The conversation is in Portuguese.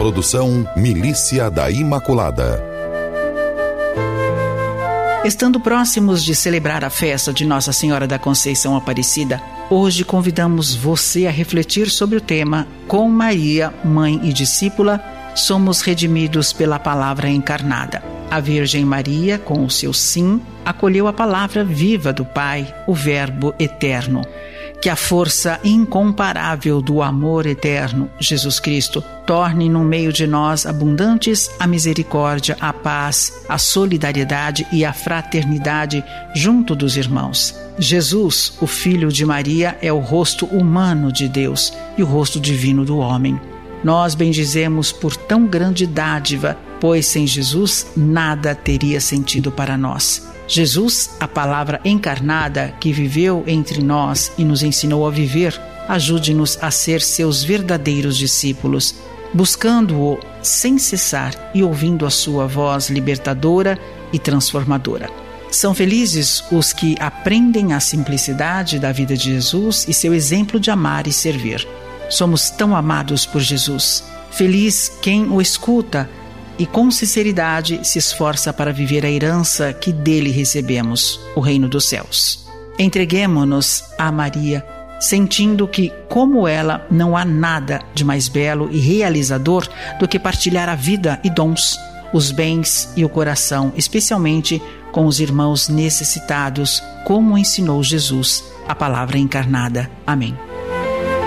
Produção Milícia da Imaculada. Estando próximos de celebrar a festa de Nossa Senhora da Conceição Aparecida, hoje convidamos você a refletir sobre o tema Com Maria, Mãe e Discípula, somos redimidos pela Palavra encarnada. A Virgem Maria, com o seu sim, acolheu a palavra viva do Pai, o Verbo eterno. Que a força incomparável do amor eterno, Jesus Cristo, torne no meio de nós abundantes a misericórdia, a paz, a solidariedade e a fraternidade junto dos irmãos. Jesus, o Filho de Maria, é o rosto humano de Deus e o rosto divino do homem. Nós bendizemos por tão grande dádiva, pois sem Jesus nada teria sentido para nós. Jesus, a palavra encarnada que viveu entre nós e nos ensinou a viver, ajude-nos a ser seus verdadeiros discípulos, buscando-o sem cessar e ouvindo a sua voz libertadora e transformadora. São felizes os que aprendem a simplicidade da vida de Jesus e seu exemplo de amar e servir. Somos tão amados por Jesus. Feliz quem o escuta e com sinceridade se esforça para viver a herança que dele recebemos, o reino dos céus. Entreguemo-nos a Maria, sentindo que, como ela, não há nada de mais belo e realizador do que partilhar a vida e dons, os bens e o coração, especialmente com os irmãos necessitados, como ensinou Jesus, a palavra encarnada. Amém.